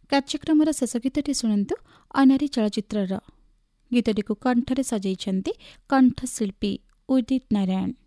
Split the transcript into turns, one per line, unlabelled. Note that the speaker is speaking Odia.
କାର୍ଯ୍ୟକ୍ରମର ଶେଷ ଗୀତଟି ଶୁଣନ୍ତୁ ଅନାରୀ ଚଳଚ୍ଚିତ୍ରର। ଗୀତଟିକୁ କଣ୍ଠରେ ସଜେଇଛନ୍ତି କଣ୍ଠଶିଳ୍ପୀ ଉଦିତ ନାରାୟଣ।